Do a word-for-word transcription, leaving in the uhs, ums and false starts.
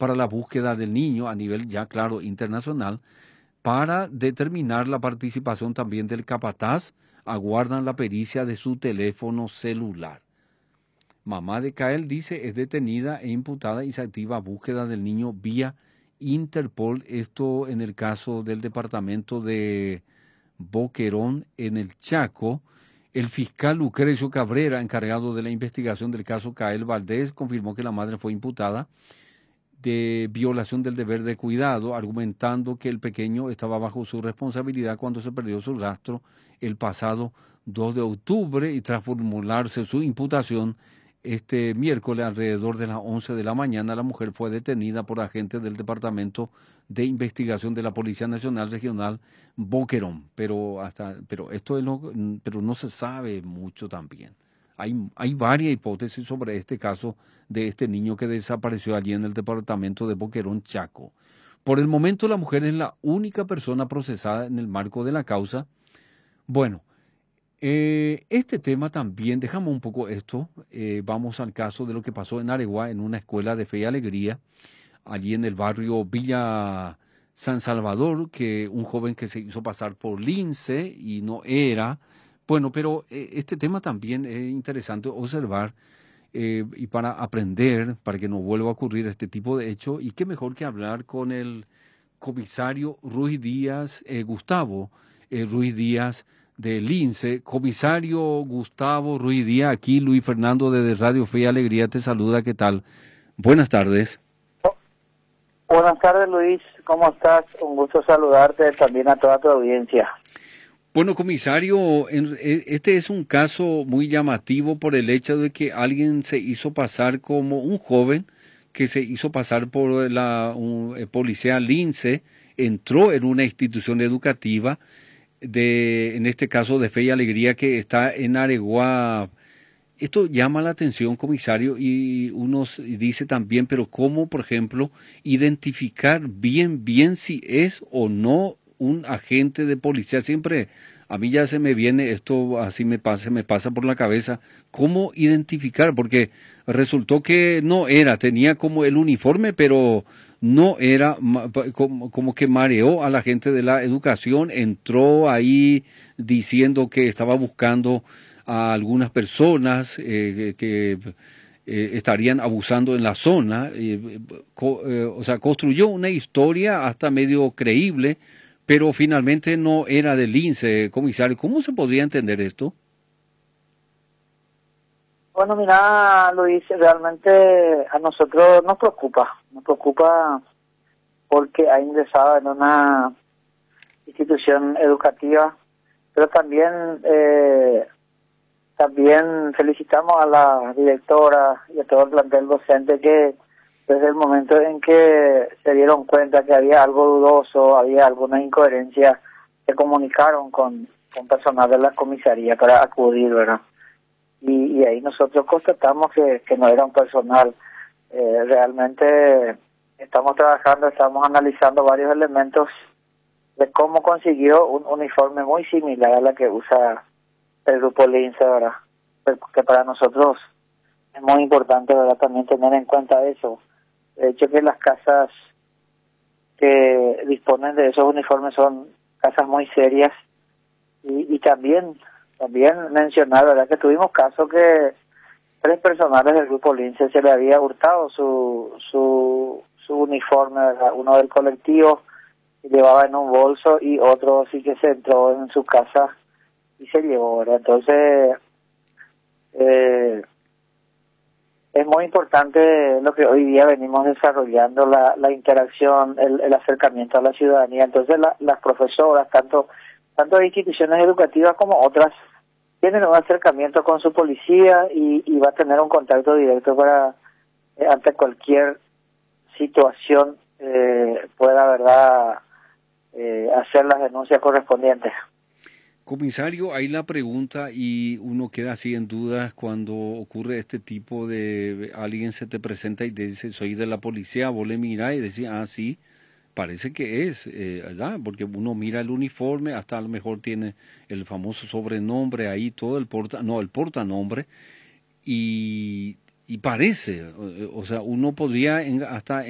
para la búsqueda del niño a nivel ya, claro, internacional, para determinar la participación también del capataz. Aguardan la pericia de su teléfono celular. Mamá de Kael dice es detenida e imputada y se activa búsqueda del niño vía Interpol. Esto en el caso del departamento de Boquerón, en el Chaco. El fiscal Lucrecio Cabrera, encargado de la investigación del caso Kael Valdés, confirmó que la madre fue imputada de violación del deber de cuidado, argumentando que el pequeño estaba bajo su responsabilidad cuando se perdió su rastro el pasado dos de octubre, y tras formularse su imputación este miércoles alrededor de las once de la mañana, la mujer fue detenida por agentes del Departamento de Investigación de la Policía Nacional Regional Boquerón. Pero hasta, pero esto es lo, pero no se sabe mucho también. Hay, hay varias hipótesis sobre este caso de este niño que desapareció allí en el departamento de Boquerón, Chaco. Por el momento la mujer es la única persona procesada en el marco de la causa. Bueno, eh, este tema también, dejamos un poco esto, eh, vamos al caso de lo que pasó en Areguá, en una escuela de fe y alegría, allí en el barrio Villa San Salvador, que un joven que se hizo pasar por lince y no era. Bueno, pero eh, este tema también es interesante observar, eh, y para aprender, para que no vuelva a ocurrir este tipo de hecho, y qué mejor que hablar con el comisario Ruiz Díaz, eh, Gustavo eh, Ruiz Díaz de Lince. Comisario Gustavo Ruiz Díaz, aquí Luis Fernando de Radio Fe y Alegría te saluda, ¿qué tal? Buenas tardes. Buenas tardes, Luis, ¿cómo estás? Un gusto saludarte, también a toda tu audiencia. Bueno, comisario, en, este es un caso muy llamativo por el hecho de que alguien se hizo pasar como un joven que se hizo pasar por la un, eh, policía Lince, entró en una institución educativa, de, en este caso de Fe y Alegría, que está en Areguá. Esto llama la atención, comisario, y uno dice también, pero ¿cómo, por ejemplo, identificar bien, bien si es o no un agente de policía? Siempre a mí ya se me viene esto, así me pasa, me pasa por la cabeza, ¿cómo identificar? Porque resultó que no era, tenía como el uniforme, pero no era, como, como que mareó a la gente de la educación, entró ahí diciendo que estaba buscando a algunas personas eh, que eh, estarían abusando en la zona, eh, co, eh, o sea, construyó una historia hasta medio creíble, pero finalmente no era del Lince, comisario. ¿Cómo se podría entender esto? Bueno, mira, Luis, realmente a nosotros nos preocupa, nos preocupa porque ha ingresado en una institución educativa, pero también eh, también felicitamos a la directora y a todo el plantel docente que desde el momento en que se dieron cuenta que había algo dudoso, había alguna incoherencia, se comunicaron con, con personal de la comisaría para acudir, ¿verdad? Y, y ahí nosotros constatamos que, que no era un personal. Eh, realmente estamos trabajando, estamos analizando varios elementos de cómo consiguió un uniforme muy similar a la que usa el grupo Lince, ¿verdad? Que para nosotros es muy importante, ¿verdad?, también tener en cuenta eso. De hecho, que las casas que disponen de esos uniformes son casas muy serias, y, y también también mencionar, ¿verdad?, que tuvimos casos que tres personales del grupo Lince se le había hurtado su su su uniforme, ¿verdad? Uno del colectivo llevaba en un bolso y otro sí que se entró en su casa y se llevó, ¿verdad? Entonces eh, es muy importante lo que hoy día venimos desarrollando, la, la interacción, el, el acercamiento a la ciudadanía. Entonces la, las profesoras, tanto tanto de instituciones educativas como otras, tienen un acercamiento con su policía y, y va a tener un contacto directo para, eh, ante cualquier situación, eh, pueda, ¿verdad?, eh, hacer las denuncias correspondientes. Comisario, ahí la pregunta, y uno queda así en dudas cuando ocurre este tipo de, alguien se te presenta y te dice, soy de la policía, vos le mirás y decís, ah, sí, parece que es, eh, ¿verdad? Porque uno mira el uniforme, hasta a lo mejor tiene el famoso sobrenombre ahí, todo el porta, no, el portanombre, y, y parece, o, o sea, uno podría en, hasta